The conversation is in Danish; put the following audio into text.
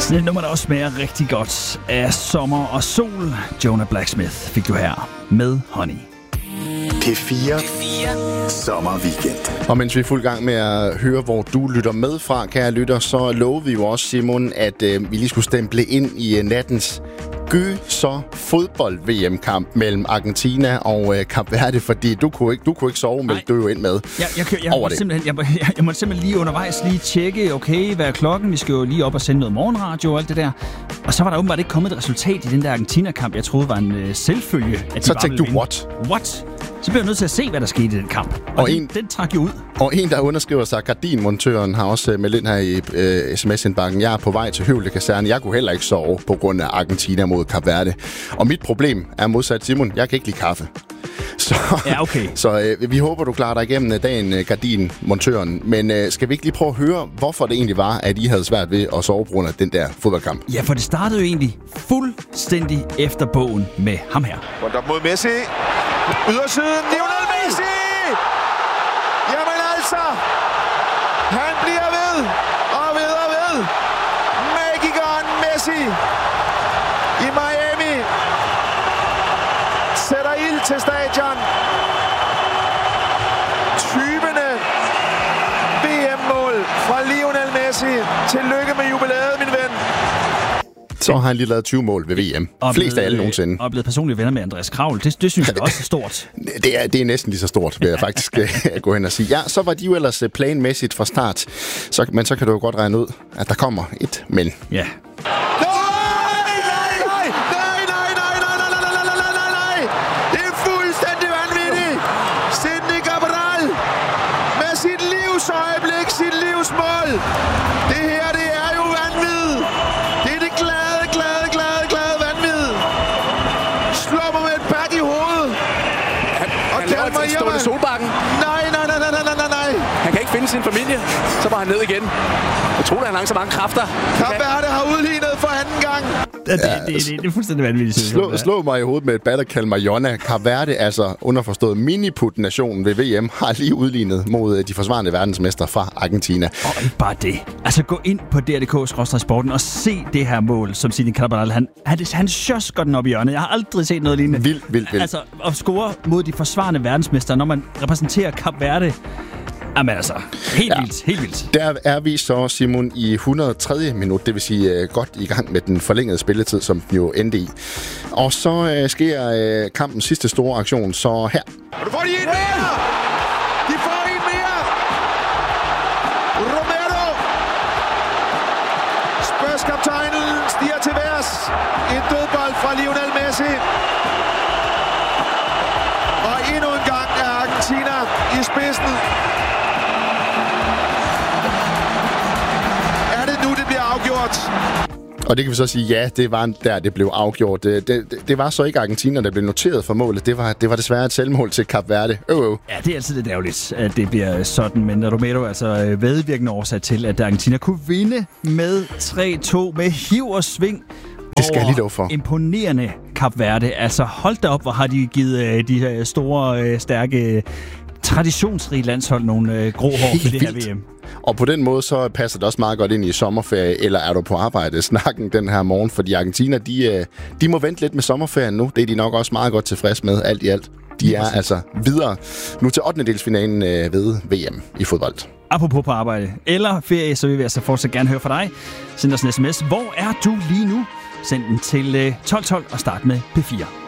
Sådan et nummer, der også smager rigtig godt af sommer og sol. Jonah Blacksmith fik du her med Honey. P4 Sommerweekend. Og mens vi er fuld gang med at høre, hvor du lytter med fra, kære lytter, så lovede vi jo også, Simon, at vi lige skulle stemple ind i nattens fodbold-VM-kamp mellem Argentina og Kap Verde, fordi du kunne ikke sove, men du jo ind med Jeg må simpelthen lige undervejs lige tjekke, okay, hvad er klokken? Vi skal jo lige op og sende noget morgenradio og alt det der. Og så var der åbenbart ikke kommet et resultat i den der Argentina-kamp, jeg troede var en selvfølge. At så tænkte du, what? Så bliver jeg nødt til at se, hvad der skete i den kamp. Og den trak jo ud. Og en, der underskriver sig, Gardinmontøren, har også meldt ind her i sms-indbakken. Jeg er på vej til Høvle Kaserne. Jeg kunne heller ikke sove på grund af Argentina mod Kap Verde. Og mit problem er modsat Simon. Jeg kan ikke lide kaffe. Så vi håber, du klarer dig igennem dagen, Gardinmontøren. Men skal vi ikke lige prøve at høre, hvorfor det egentlig var, at I havde svært ved at sove på grund af den der fodboldkamp? Ja, for det startede jo egentlig fuldstændig efter bogen med ham her. Rundt op mod Messi. Ydersiden, Lionel Messi! Jamen altså, han bliver ved og ved og ved. Magikeren Messi i Miami sætter ild til stadion. 20. VM-mål fra Lionel Messi. Tillykke med jubilæet, min ven. Så har han lige lavet 20 mål ved VM. Flest af alle nogensinde. Og blevet personlige venner med Andreas Kravl. Det synes jeg også er stort. Det er næsten lige så stort, vil jeg faktisk gå hen og sige. Ja, så var de jo ellers planmæssigt fra start. Men så kan du jo godt regne ud, at der kommer et men. Ja. Det er fuldstændig vanvittigt. Sidney Cabral med sit livsøjeblik, sit livsmål. Det her, det er jo vanvid. Det er det glade vanvid. Slår mig med et bat i hovedet. Han laver et stående Solbakken. Nej. Han kan ikke finde sin familie. Så var han ned igen. Jeg tror, han har så mange kræfter. Kap Verde har udlignet for anden gang. Det er fuldstændig vanvittigt. Slå mig i hovedet med et bat og kalde mig Jonna. Kap Verde, altså underforstået miniput-nationen ved VM, har lige udlignet mod de forsvarende verdensmester fra Argentina. Og ikke bare det. Altså gå ind på DRDK/sporten og se det her mål, som Sidney Cabral. Han sjøs godt den op i hjørnet. Jeg har aldrig set noget lignende. Vildt. Altså at score mod de forsvarende verdensmester, når man repræsenterer Kap Verde. Jamen altså, helt vildt. Der er vi så, Simon, i 103. minut, det vil sige godt i gang med den forlængede spilletid, som den jo endte i. Og så sker kampens sidste store aktion, så her. Og du får de en mere! De får en mere! Romero! Spurs-kaptajnen stiger til værs. En dødbold fra Lionel Messi. Og endnu en gang er Argentina i spidsen. Afgjort. Og det kan vi så sige, ja, det var der, det blev afgjort. Det var så ikke Argentina, der blev noteret for målet. Det var desværre et selvmål til Kap Verde. Ja, det er altid lidt ærgerligt, at det bliver sådan. Men Romero er altså vedvirkende årsag til, at Argentina kunne vinde med 3-2 med hiv og sving. Det skal jeg lige love for. Imponerende Kap Verde. Altså hold da op, hvor har de givet de her store, stærke, traditionsrige landshold nogle grå hår for det her VM. Og på den måde så passer det også meget godt ind i sommerferie, eller er du på arbejde snakken den her morgen, fordi Argentina, de må vente lidt med sommerferien nu. Det er de nok også meget godt tilfreds med, alt i alt. De er altså videre nu til 8. ved VM i fodbold. Apropos på arbejde eller ferie, så vil vi altså fortsat gerne høre fra dig. Send os en sms. Hvor er du lige nu? Send den til 1212 og start med P4.